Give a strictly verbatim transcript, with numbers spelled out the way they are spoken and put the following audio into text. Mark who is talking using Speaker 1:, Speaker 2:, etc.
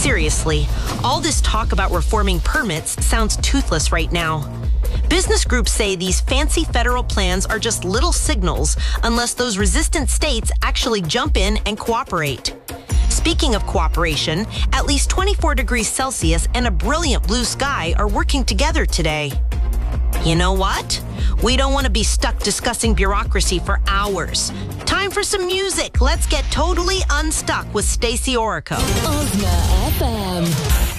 Speaker 1: Seriously, all this talk about reforming permits sounds toothless right now. Business groups say these fancy federal plans are just little signals unless those resistant states actually jump in and cooperate. Speaking of cooperation, at least twenty-four degrees Celsius and a brilliant blue sky are working together today. You know what? We don't want to be stuck discussing bureaucracy for hours. Time for some music. Let's get totally unstuck with Stacey Orico.
Speaker 2: Ozna F M.